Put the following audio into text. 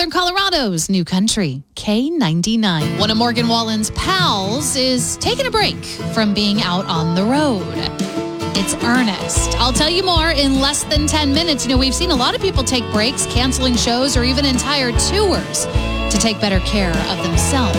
Northern Colorado's new country, K99. One of Morgan Wallen's pals is taking a break from being out on the road. It's Ernest. I'll tell you more in less than 10 minutes. We've seen a lot of people take breaks, canceling shows, or even entire tours to take better care of themselves